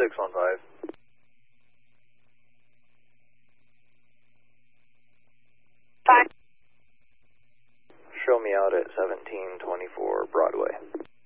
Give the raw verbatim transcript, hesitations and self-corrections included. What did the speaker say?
six one five. Five. Show me out at seventeen twenty-four Broadway.